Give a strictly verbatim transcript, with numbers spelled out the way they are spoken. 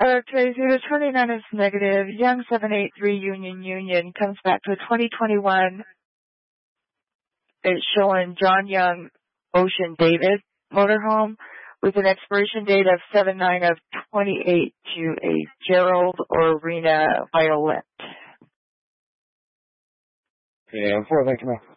Okay, so the twenty-nine is negative. Young seven eight three Union Union comes back to twenty twenty-one. It's showing John Young Ocean David motorhome with an expiration date of seven nine of twenty-eight to a Gerald or Rena Violet. Okay, I'm four, thank you, ma'am.